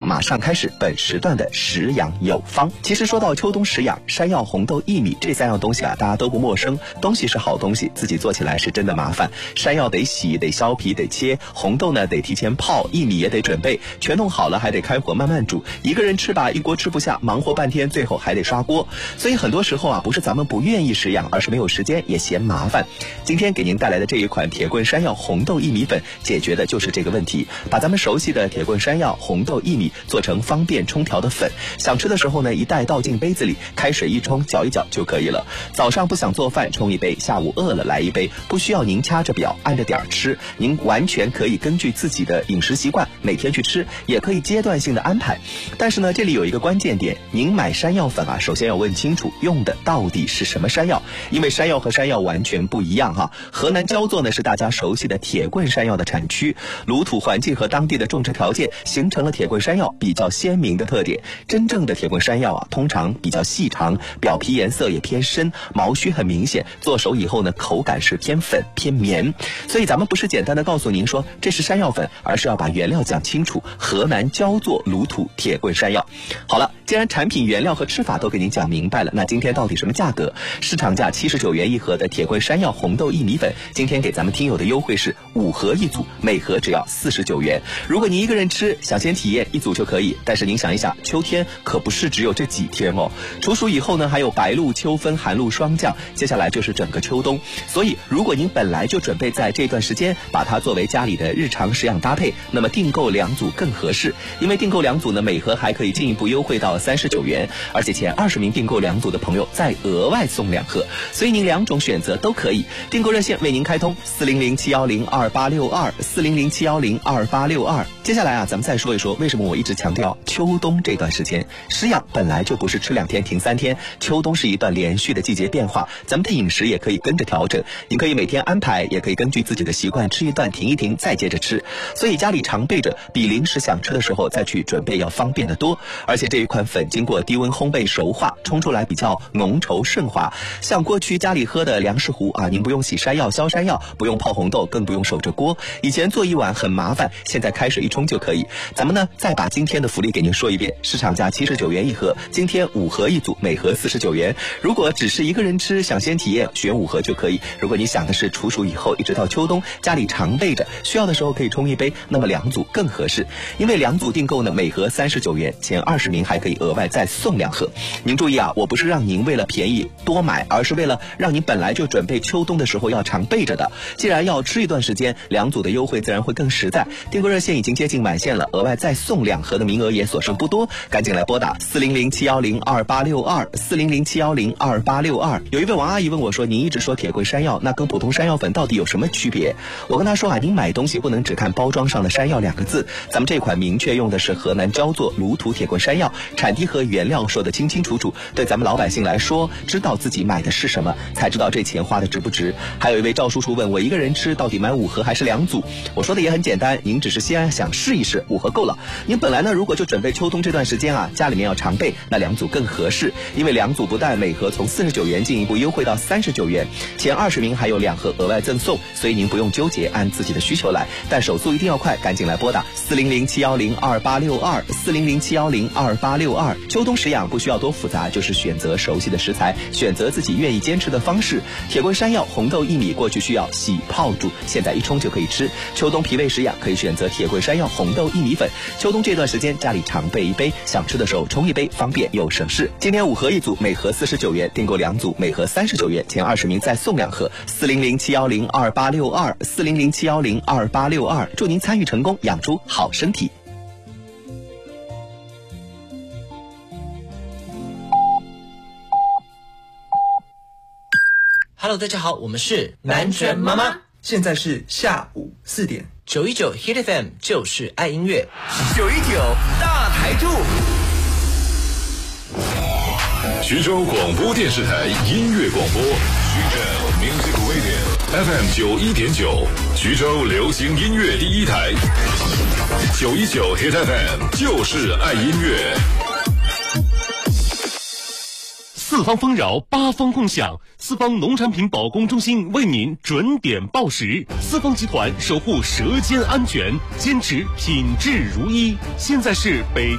马上开始本时段的食养有方。其实说到秋冬食养，山药、红豆、薏米这3样东西大家都不陌生。东西是好东西，自己做起来是真的麻烦。山药得洗，得削皮，得切；红豆呢得提前泡，薏米也得准备，全弄好了还得开火慢慢煮。一个人吃吧，一锅吃不下，忙活半天，最后还得刷锅。所以很多时候不是咱们不愿意食养，而是没有时间，也嫌麻烦。今天给您带来的这一款铁棍山药红豆薏米粉，解决的就是这个问题，把咱们熟悉的铁棍山药、红豆、薏米做成方便冲调的粉。想吃的时候呢，一袋倒进杯子里，开水一冲，搅一搅就可以了。早上不想做饭，冲一杯；下午饿了来一杯，不需要您掐着表按着点吃，您完全可以根据自己的饮食习惯每天去吃，也可以阶段性的安排。但是呢，这里有一个关键点，您买山药粉首先要问清楚用的到底是什么山药，因为山药和山药完全不一样河南焦作呢是大家熟悉的铁棍山药的产区，炉土环境和当地的种植条件形成了铁棍山药比较鲜明的特点。真正的铁棍山药通常比较细长，表皮颜色也偏深，毛须很明显，做熟以后呢，口感是偏粉偏绵。所以咱们不是简单的告诉您说这是山药粉，而是要把原料讲清楚，河南焦作炉土铁棍山药。好了，既然产品原料和吃法都给您讲明白了，那今天到底什么价格？市场价79元一盒的铁棍山药红豆薏米粉，今天给咱们听友的优惠是5盒一组，每盒只要49元。如果您一个人吃，想先体验1组就可以，但是您想一想，秋天可不是只有这几天处暑以后呢，还有白露、秋分、寒露霜降，接下来就是整个秋冬。所以如果您本来就准备在这段时间把它作为家里的日常食养搭配，那么订购2组更合适，因为订购2组呢，每盒还可以进一步优惠到39元，而且前20名订购2组的朋友再额外送2盒，所以您2种选择都可以。订购热线为您开通400-710-2862，400-710-2862。接下来咱们再说一说为什么我一直强调秋冬这段时间食养本来就不是吃2天停3天，秋冬是一段连续的季节变化，咱们的饮食也可以跟着调整，您可以每天安排，也可以根据自己的习惯吃一段停一停再接着吃，所以家里常备着比临时想吃的时候再去准备要方便得多。而且这一款粉经过低温烘焙熟化，冲出来比较浓稠顺滑，像过去家里喝的粮食糊您不用洗山药削山药，不用泡红豆，更不用守着锅，以前做一碗很麻烦，现在开水一冲就可以。咱们呢再把今天的福利给您说一遍，市场价79元一盒，今天5盒一组，每盒49元。如果只是一个人吃，想先体验，选5盒就可以。如果你想的是处暑以后一直到秋冬，家里常备着，需要的时候可以冲一杯，那么2组更合适。因为2组订购呢，每盒39元，前20名还可以额外再送2盒。您注意我不是让您为了便宜多买，而是为了让您本来就准备秋冬的时候要常备着的。既然要吃一段时间，2组的优惠自然会更实在。订购热线已经接近满线了，额外再送2盒的名额也所剩不多，赶紧来拨打400-710-2862，400-710-2862。有一位王阿姨问我说，您一直说铁棍山药，那跟普通山药粉到底有什么区别？我跟她说您买东西不能只看包装上的山药2个字，咱们这款明确用的是河南焦作炉土铁棍山药，产地和原料说得清清楚楚，对咱们老百姓来说，知道自己买的是什么，才知道这钱花的值不值。还有一位赵叔叔问我，一个人吃到底买5盒还是2组？我说的也很简单，您只是先想试一试，5盒够了。您本来呢，如果就准备秋冬这段时间家里面要常备，那2组更合适，因为2组不但每盒从49元进一步优惠到39元，前20名还有2盒额外赠送，所以您不用纠结，按自己的需求来，但手速一定要快，赶紧来拨打400-710-2862，400-710-2862。秋冬食养不需要多复杂，就是选择熟悉的食材，选择自己愿意坚持的方式。铁棍山药、红豆、薏米过去需要洗泡煮，现在一冲就可以吃。秋冬脾胃食养可以选择铁棍山药、红豆、薏米粉。秋冬这段时间家里常备一杯，想吃的时候冲一杯，方便又省事。今天5盒一组，每盒49元，订购2组，每盒39元，前20名再送2盒。400-710-2862，400-710-2862。祝您参与成功，养出好身体。 Hello， 大家好，我们是南拳妈妈， 现在是下午4点。 919 Hit FM 就是爱音乐 ，919大台柱。 徐州广播电视台音乐广播，徐州 Music Radio FM 91.9，徐州流行音乐第1台。919 Hit FM 就是爱音乐。 四方丰饶，八方共享。四方农产品保供中心为您准点报时。四方集团守护舌尖安全，坚持品质如一。现在是北